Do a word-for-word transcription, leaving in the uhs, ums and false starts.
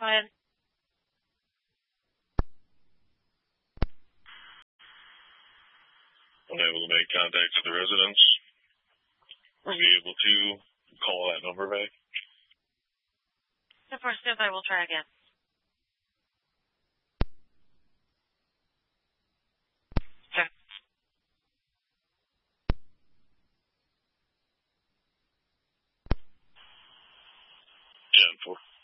Go ahead. Unable to make contact with the residents. Are we able to call that number back? ten four, stand by. We'll try again. Okay. ten four.